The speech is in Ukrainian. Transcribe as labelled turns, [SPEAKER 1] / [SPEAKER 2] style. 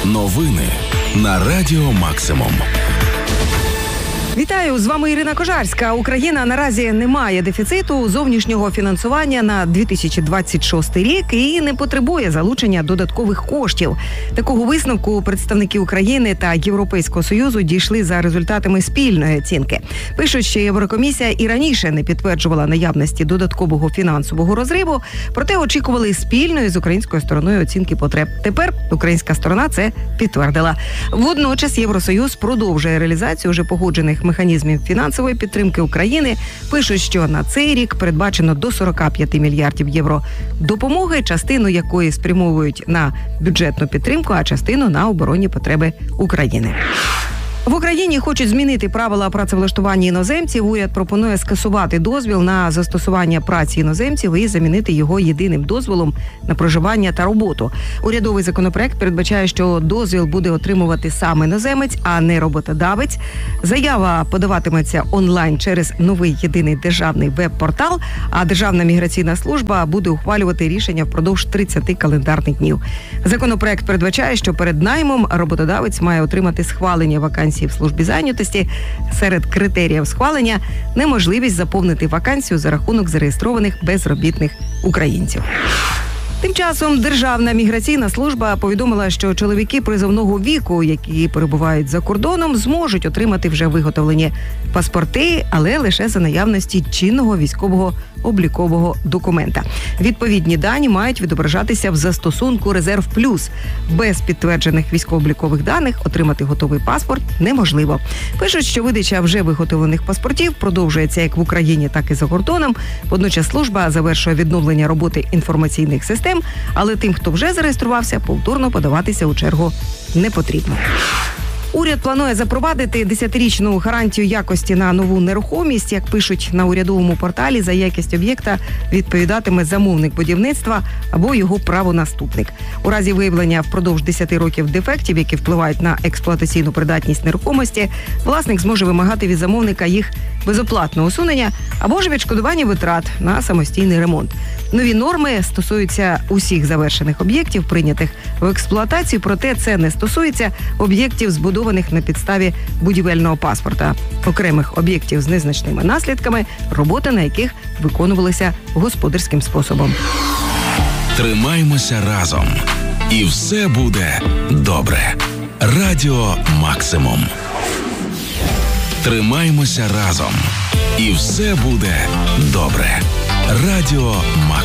[SPEAKER 1] Новини на Радіо Максимум.
[SPEAKER 2] Вітаю, з вами Ірина Кожарська. Україна наразі не має дефіциту зовнішнього фінансування на 2026 рік і не потребує залучення додаткових коштів. Такого висновку представники України та Європейського Союзу дійшли за результатами спільної оцінки. Пишуть, що Єврокомісія і раніше не підтверджувала наявності додаткового фінансового розриву, проте очікували спільної з українською стороною оцінки потреб. Тепер українська сторона це підтвердила. Водночас Євросоюз продовжує реалізацію вже погоджених механізмів фінансової підтримки України. Пишуть, що на цей рік передбачено до 45 мільярдів євро допомоги, частину якої спрямовують на бюджетну підтримку, а частину на оборонні потреби України. В Україні хочуть змінити правила працевлаштування іноземців. Уряд пропонує скасувати дозвіл на застосування праці іноземців і замінити його єдиним дозволом на проживання та роботу. Урядовий законопроект передбачає, що дозвіл буде отримувати сам іноземець, а не роботодавець. Заява подаватиметься онлайн через новий єдиний державний веб-портал, а Державна міграційна служба буде ухвалювати рішення впродовж 30 календарних днів. Законопроект передбачає, що перед наймом роботодавець має отримати схвалення вакансій в службі зайнятості. Серед критеріїв схвалення – неможливість заповнити вакансію за рахунок зареєстрованих безробітних українців. Тим часом Державна міграційна служба повідомила, що чоловіки призовного віку, які перебувають за кордоном, зможуть отримати вже виготовлені паспорти, але лише за наявності чинного військового облікового документа. Відповідні дані мають відображатися в застосунку «Резерв Плюс». Без підтверджених військово-облікових даних отримати готовий паспорт неможливо. Пишуть, що видача вже виготовлених паспортів продовжується як в Україні, так і за кордоном. Водночас служба завершує відновлення роботи інформаційних систем, але тим, хто вже зареєструвався, повторно подаватися у чергу не потрібно. Уряд планує запровадити 10-річну гарантію якості на нову нерухомість. Як пишуть на урядовому порталі, за якість об'єкта відповідатиме замовник будівництва або його правонаступник. У разі виявлення впродовж 10 років дефектів, які впливають на експлуатаційну придатність нерухомості, власник зможе вимагати від замовника їх безоплатного усунення або ж відшкодування витрат на самостійний ремонт. Нові норми стосуються усіх завершених об'єктів, прийнятих в експлуатацію, проте це не стосується об'єктів, збудованих на підставі будівельного паспорта, окремих об'єктів з незначними наслідками, роботи на яких виконувалися господарським способом.
[SPEAKER 1] Тримаймося разом, і все буде добре. Радіо Максимум. Тримаймося разом, і все буде добре. Радіо Максимум.